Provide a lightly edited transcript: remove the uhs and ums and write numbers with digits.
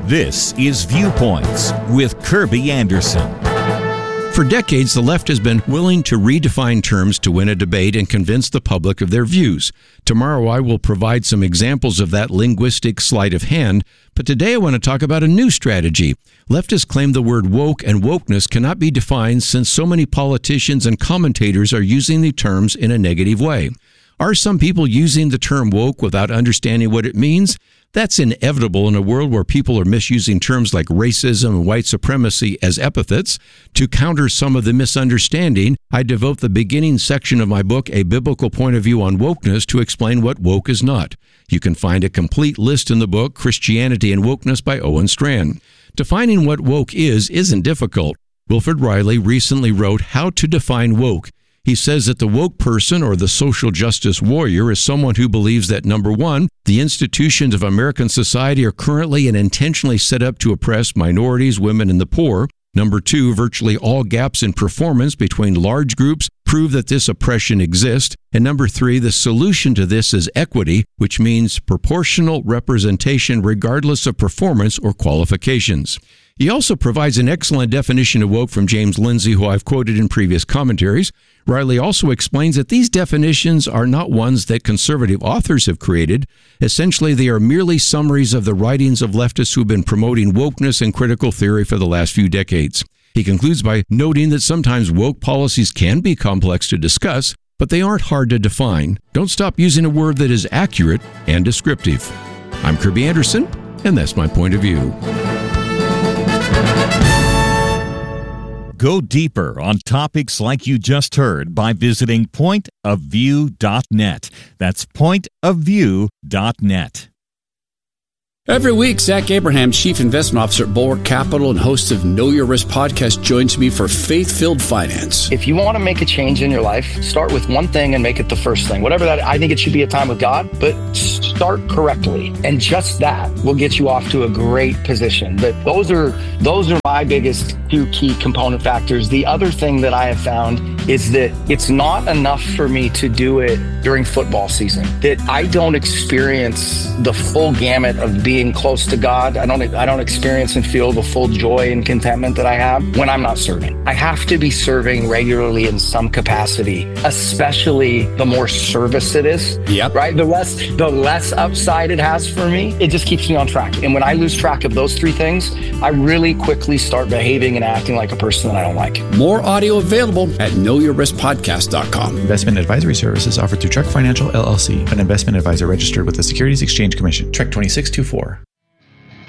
This is Viewpoints with Kirby Anderson. For decades, the left has been willing to redefine terms to win a debate and convince the public of their views. Tomorrow, I will provide some examples of that linguistic sleight of hand, but today I want to talk about a new strategy. Leftists claim the word woke and wokeness cannot be defined since so many politicians and commentators are using the terms in a negative way. Are some people using the term woke without understanding what it means? That's inevitable in a world where people are misusing terms like racism and white supremacy as epithets. To counter some of the misunderstanding, I devote the beginning section of my book, A Biblical Point of View on Wokeness, to explain what woke is not. You can find a complete list in the book, Christianity and Wokeness by Owen Strachan. Defining what woke isn't difficult. Wilfred Riley recently wrote How to Define Woke. He says that the woke person or the social justice warrior is someone who believes that, number one, the institutions of American society are currently and intentionally set up to oppress minorities, women, and the poor. Number two, virtually all gaps in performance between large groups prove that this oppression exists. And number three, the solution to this is equity, which means proportional representation regardless of performance or qualifications. He also provides an excellent definition of woke from James Lindsay, who I've quoted in previous commentaries. Riley also explains that these definitions are not ones that conservative authors have created. Essentially, they are merely summaries of the writings of leftists who've been promoting wokeness and critical theory for the last few decades. He concludes by noting that sometimes woke policies can be complex to discuss, but they aren't hard to define. Don't stop using a word that is accurate and descriptive. I'm Kirby Anderson, and that's my point of view. Go deeper on topics like you just heard by visiting pointofview.net. That's pointofview.net. Every week, Zach Abraham, Chief Investment Officer at Bulwark Capital and host of Know Your Risk podcast, joins me for Faith-Filled Finance. If you want to make a change in your life, start with one thing and make it the first thing. Whatever that, I think it should be a time with God, but start correctly. And just that will get you off to a great position. But those are my biggest two key component factors. The other thing that I have found is that it's not enough for me to do it during football season, that I don't experience the full gamut of being close to God. I don't experience and feel the full joy and contentment that I have when I'm not serving. I have to be serving regularly in some capacity, especially the more service it is. Yep. Right? The less upside it has for me, it just keeps me on track. And when I lose track of those three things, I really quickly start behaving and acting like a person that I don't like. More audio available at knowyourriskpodcast.com. Investment advisory services offered through Trek Financial LLC, an investment advisor registered with the Securities Exchange Commission. Trek 2624.